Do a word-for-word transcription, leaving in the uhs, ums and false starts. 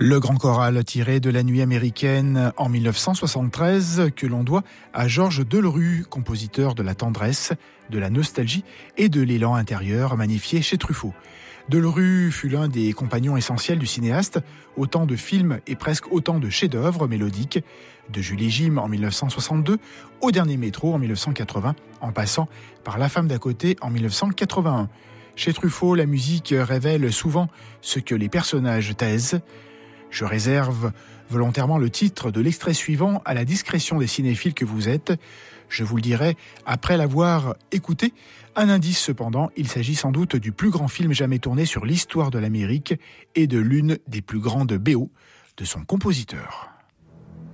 Le grand choral tiré de La Nuit américaine en mille neuf cent soixante-treize que l'on doit à Georges Delerue, compositeur de la tendresse, de la nostalgie et de l'élan intérieur magnifié chez Truffaut. Delerue fut l'un des compagnons essentiels du cinéaste, autant de films et presque autant de chefs-d'œuvre mélodiques, de Julie Jim en mille neuf cent soixante-deux au Dernier métro en mille neuf cent quatre-vingts, en passant par La femme d'à côté en mille neuf cent quatre-vingt-un. Chez Truffaut, la musique révèle souvent ce que les personnages taisent. Je réserve volontairement le titre de l'extrait suivant à la discrétion des cinéphiles que vous êtes. Je vous le dirai après l'avoir écouté. Un indice cependant, il s'agit sans doute du plus grand film jamais tourné sur l'histoire de l'Amérique et de l'une des plus grandes B O de son compositeur.